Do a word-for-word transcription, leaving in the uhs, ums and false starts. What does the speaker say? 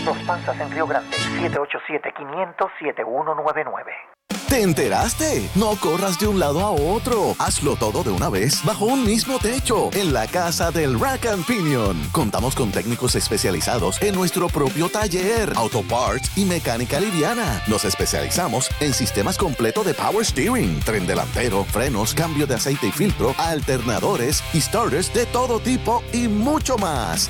Dos Panzas en Río Grande. siete ocho siete, quinientos, setenta y uno noventa y nueve. ¿Te enteraste? No corras de un lado a otro. Hazlo todo de una vez bajo un mismo techo en la casa del Rack and Pinion. Contamos con técnicos especializados en nuestro propio taller, auto parts y mecánica liviana. Nos especializamos en sistemas completos de power steering, tren delantero, frenos, cambio de aceite y filtro, alternadores y starters de todo tipo y mucho más.